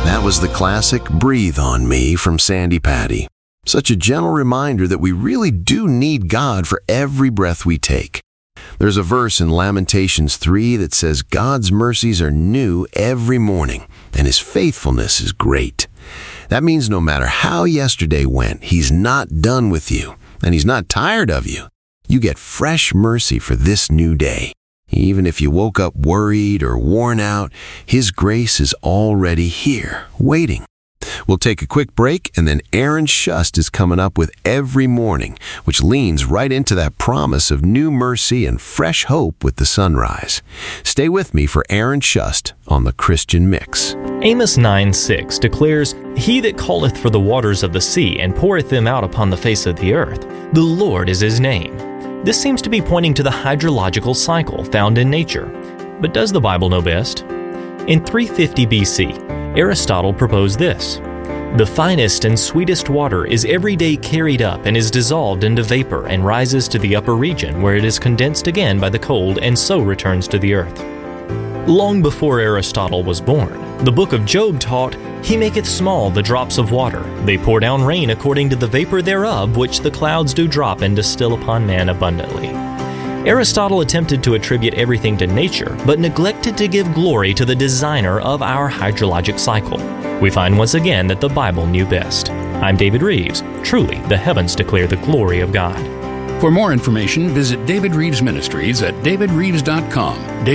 That was the classic Breathe on Me from Sandi Patty. Such a gentle reminder that we really do need God for every breath we take. There's a verse in Lamentations 3 that says God's mercies are new every morning, and His faithfulness is great. That means no matter how yesterday went, He's not done with you, and He's not tired of you. You get fresh mercy for this new day. Even if you woke up worried or worn out, His grace is already here, waiting. We'll take a quick break, and then Aaron Shust is coming up with Every Morning, which leans right into that promise of new mercy and fresh hope with the sunrise. Stay with me for Aaron Shust on the Christian Mix. Amos 9:6 declares, "He that calleth for the waters of the sea and poureth them out upon the face of the earth, the Lord is His name." This seems to be pointing to the hydrological cycle found in nature. But does the Bible know best? In 350 BC, Aristotle proposed this: "The finest and sweetest water is every day carried up and is dissolved into vapor and rises to the upper region where it is condensed again by the cold and so returns to the earth." Long before Aristotle was born, the book of Job taught, "He maketh small the drops of water. They pour down rain according to the vapor thereof, which the clouds do drop and distill upon man abundantly." Aristotle attempted to attribute everything to nature, but neglected to give glory to the designer of our hydrologic cycle. We find once again that the Bible knew best. I'm David Reeves. Truly, the heavens declare the glory of God. For more information, visit David Reeves Ministries at davidreeves.com.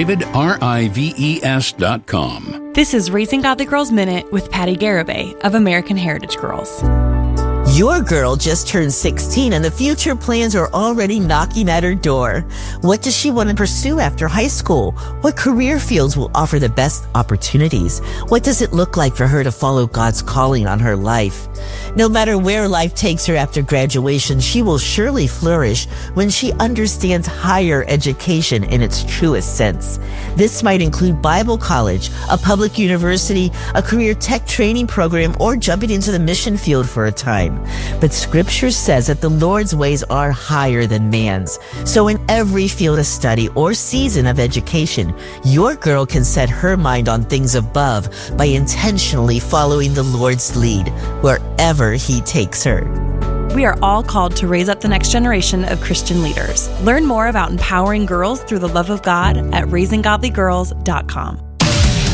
DavidRives.com. This is Raising Godly Girls Minute with Patty Garibay of American Heritage Girls. Your girl just turned 16 and the future plans are already knocking at her door. What does she want to pursue after high school? What career fields will offer the best opportunities? What does it look like for her to follow God's calling on her life? No matter where life takes her after graduation, she will surely flourish when she understands higher education in its truest sense. This might include Bible college, a public university, a career tech training program, or jumping into the mission field for a time. But Scripture says that the Lord's ways are higher than man's. So in every field of study or season of education, your girl can set her mind on things above by intentionally following the Lord's lead wherever He takes her. We are all called to raise up the next generation of Christian leaders. Learn more about empowering girls through the love of God at raisinggodlygirls.com.